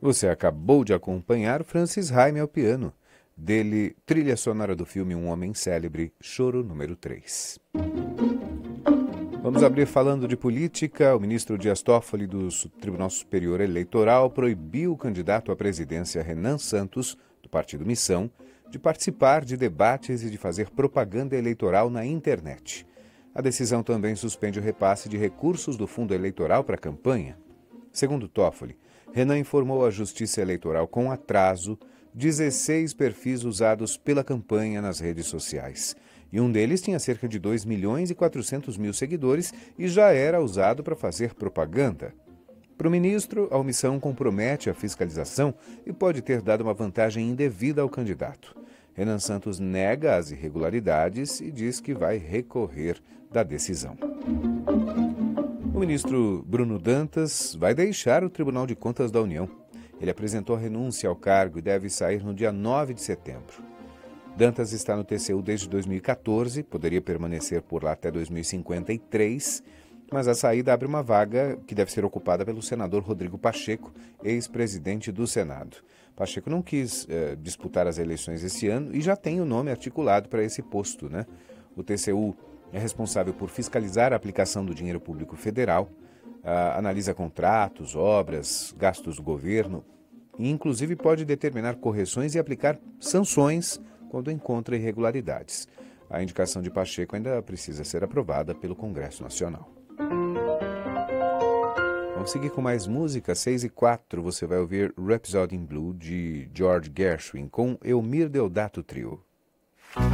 Você acabou de acompanhar Francis Haime ao piano. Dele, trilha sonora do filme Um Homem Célebre, Choro número 3. Vamos abrir falando de política. O ministro Dias Toffoli do Tribunal Superior Eleitoral proibiu o candidato à presidência Renan Santos, do Partido Missão, de participar de debates e de fazer propaganda eleitoral na internet. A decisão também suspende o repasse de recursos do fundo eleitoral para a campanha. Segundo Toffoli, Renan informou à Justiça Eleitoral com atraso 16 perfis usados pela campanha nas redes sociais. E um deles tinha cerca de 2 milhões e 400 mil seguidores e já era usado para fazer propaganda. Para o ministro, a omissão compromete a fiscalização e pode ter dado uma vantagem indevida ao candidato. Renan Santos nega as irregularidades e diz que vai recorrer da decisão. O ministro Bruno Dantas vai deixar o Tribunal de Contas da União. Ele apresentou renúncia ao cargo e deve sair no dia 9 de setembro. Dantas está no TCU desde 2014, poderia permanecer por lá até 2053, mas a saída abre uma vaga que deve ser ocupada pelo senador Rodrigo Pacheco, ex-presidente do Senado. Pacheco não quis disputar as eleições esse ano e já tem o nome articulado para esse posto, né? O TCU é responsável por fiscalizar a aplicação do dinheiro público federal, analisa contratos, obras, gastos do governo e, inclusive, pode determinar correções e aplicar sanções quando encontra irregularidades. A indicação de Pacheco ainda precisa ser aprovada pelo Congresso Nacional. Vamos seguir com mais música. 6h04 você vai ouvir Rhapsody in Blue de George Gershwin com Eumir Deodato Trio.